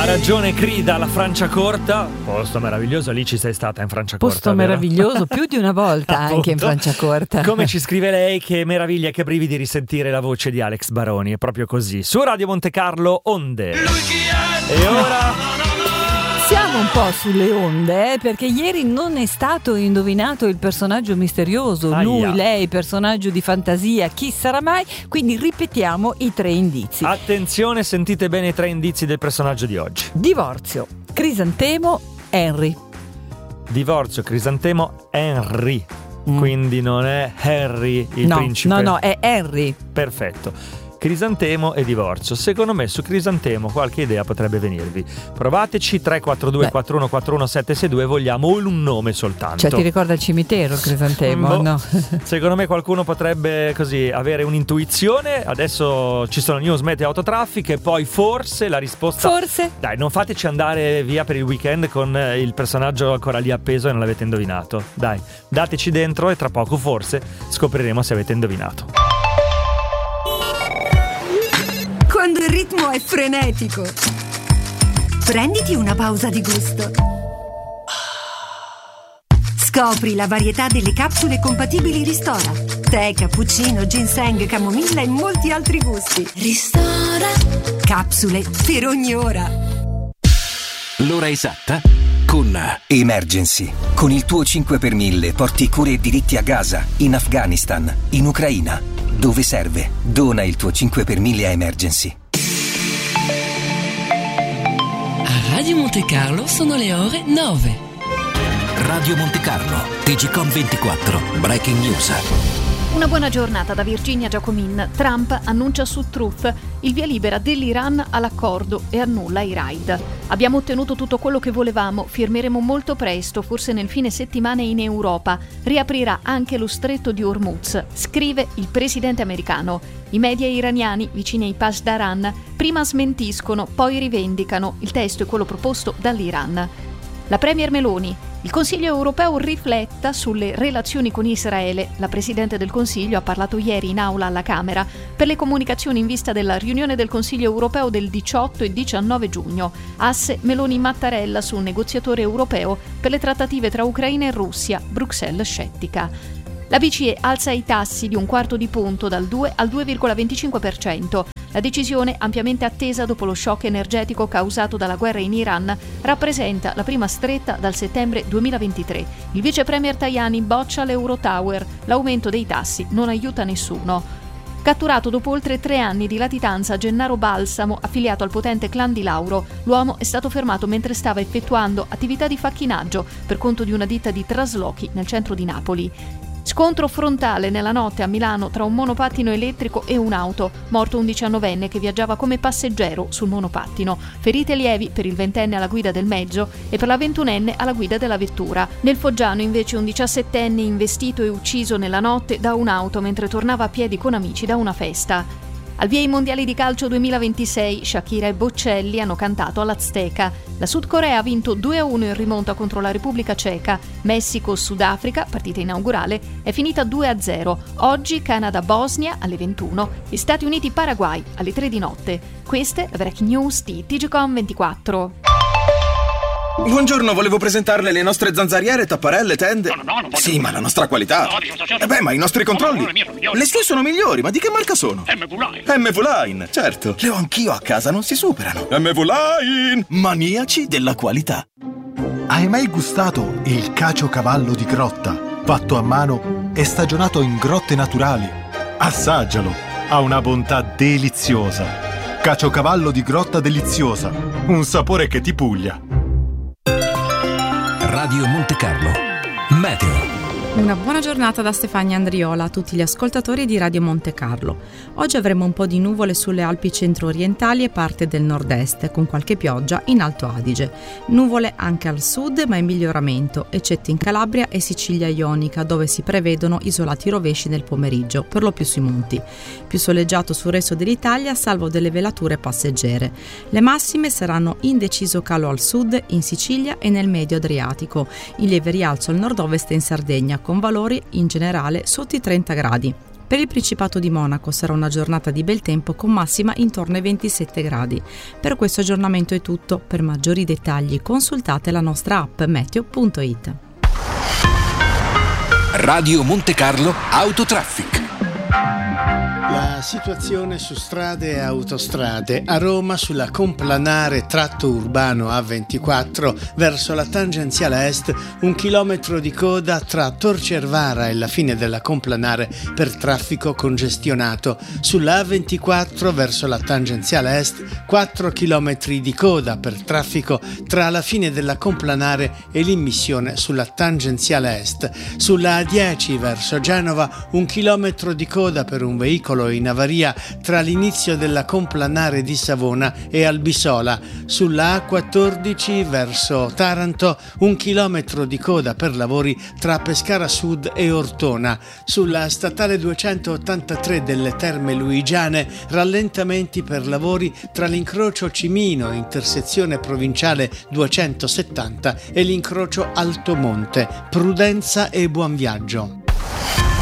Ha ragione Crida, la Franciacorta. Posto meraviglioso, lì ci sei stata in Franciacorta. Posto vero? meraviglioso, più di una volta anche in Franciacorta. Come ci scrive lei, che meraviglia, che brividi risentire la voce di Alex Baroni. È proprio così. Su Radio Monte Carlo, Onde. E ora... Siamo un po' sulle onde, perché ieri non è stato indovinato il personaggio misterioso. Aia. Lui, lei, personaggio di fantasia, chi sarà mai? Quindi ripetiamo i 3 indizi. Attenzione, sentite bene i 3 indizi del personaggio di oggi. Divorzio, crisantemo, Henry. Divorzio, crisantemo, Henry. Quindi non è Harry il principe. No, è Henry. Perfetto. Crisantemo e divorzio. Secondo me su Crisantemo qualche idea potrebbe venirvi. Provateci. 342 4141 762. Vogliamo un nome soltanto. Cioè, ti ricorda il cimitero, il Crisantemo? No. Secondo me qualcuno potrebbe così avere un'intuizione. Adesso ci sono news meteo autotraffic e poi forse la risposta. Forse. Dai, non fateci andare via per il weekend con il personaggio ancora lì appeso e non l'avete indovinato. Dai, dateci dentro e tra poco forse scopriremo se avete indovinato. Quando il ritmo è frenetico, prenditi una pausa di gusto. Scopri la varietà delle capsule compatibili Ristora. Tè, cappuccino, ginseng, camomilla e molti altri gusti. Ristora. Capsule per ogni ora. L'ora esatta con Emergency. Con il tuo 5 per 1000 porti cure e diritti a Gaza, in Afghanistan, in Ucraina. Dove serve? Dona il tuo 5 per 1000 a Emergency. A Radio Monte Carlo sono le ore 9. Radio Monte Carlo, TGcom 24, Breaking News. Una buona giornata da Virginia Giacomin. Trump annuncia su Truth il via libera dell'Iran all'accordo e annulla i raid. Abbiamo ottenuto tutto quello che volevamo, firmeremo molto presto, forse nel fine settimana in Europa. Riaprirà anche lo stretto di Hormuz, scrive il presidente americano. I media iraniani, vicini ai Pasdaran, prima smentiscono, poi rivendicano. Il testo è quello proposto dall'Iran. La premier Meloni. Il Consiglio europeo rifletta sulle relazioni con Israele. La Presidente del Consiglio ha parlato ieri in aula alla Camera per le comunicazioni in vista della riunione del Consiglio europeo del 18 e 19 giugno. Asse Meloni-Mattarella su un negoziatore europeo per le trattative tra Ucraina e Russia. Bruxelles scettica. La BCE alza i tassi di un quarto di punto dal 2 al 2,25%. La decisione, ampiamente attesa dopo lo shock energetico causato dalla guerra in Iran, rappresenta la prima stretta dal settembre 2023. Il vice premier Tajani boccia l'Eurotower. L'aumento dei tassi non aiuta nessuno. Catturato dopo oltre 3 anni di latitanza, Gennaro Balsamo, affiliato al potente clan di Lauro. L'uomo è stato fermato mentre stava effettuando attività di facchinaggio per conto di una ditta di traslochi nel centro di Napoli. Scontro frontale nella notte a Milano tra un monopattino elettrico e un'auto. Morto un 19enne che viaggiava come passeggero sul monopattino. Ferite lievi per il 20enne alla guida del mezzo e per la 21enne alla guida della vettura. Nel Foggiano invece un 17enne investito e ucciso nella notte da un'auto mentre tornava a piedi con amici da una festa. Al via i mondiali di calcio 2026, Shakira e Bocelli hanno cantato all'Azteca. La Sud Corea ha vinto 2-1 in rimonta contro la Repubblica Ceca. Messico-Sudafrica, partita inaugurale, è finita 2-0. Oggi Canada-Bosnia alle 21 e Stati Uniti-Paraguay alle 3 di notte. Queste le breaking news di TGcom 24. Buongiorno, volevo presentarle le nostre zanzariere, tapparelle, tende. No, sì, ma la nostra qualità. Ma i nostri controlli. Le sue sono migliori, ma di che marca sono? MV-Line, certo. Le ho anch'io a casa, non si superano. MV-Line, maniaci della qualità. Hai mai gustato il caciocavallo di grotta, fatto a mano e stagionato in grotte naturali? Assaggialo, ha una bontà deliziosa. Caciocavallo di grotta deliziosa, un sapore che ti puglia. Radio Monte Carlo, meteo. Una buona giornata da Stefania Andriola a tutti gli ascoltatori di Radio Monte Carlo. Oggi avremo un po' di nuvole sulle Alpi centro-orientali e parte del nord-est, con qualche pioggia in Alto Adige. Nuvole anche al sud, ma in miglioramento, eccetto in Calabria e Sicilia Ionica, dove si prevedono isolati rovesci nel pomeriggio, per lo più sui monti. Più soleggiato sul resto dell'Italia, salvo delle velature passeggere. Le massime saranno in deciso calo al sud, in Sicilia e nel medio Adriatico. In lieve rialzo al nord-ovest e in Sardegna, con valori in generale sotto i 30 gradi. Per il Principato di Monaco sarà una giornata di bel tempo con massima intorno ai 27 gradi. Per questo aggiornamento è tutto. Per maggiori dettagli consultate la nostra app meteo.it. Radio Monte Carlo Autotraffic. La situazione su strade e autostrade: a Roma sulla complanare tratto urbano A24 verso la tangenziale est 1 chilometro di coda tra Torcervara e la fine della complanare per traffico congestionato. Sulla A24 verso la tangenziale est 4 chilometri di coda per traffico tra la fine della complanare e l'immissione sulla tangenziale est. Sulla A10 verso Genova 1 chilometro di coda per un veicolo in avaria tra l'inizio della complanare di Savona e Albisola. Sulla A14 verso Taranto 1 chilometro di coda per lavori tra Pescara Sud e Ortona. Sulla statale 283 delle Terme Luigiane rallentamenti per lavori tra l'incrocio Cimino, intersezione provinciale 270, e l'incrocio Altomonte. Prudenza e buon viaggio.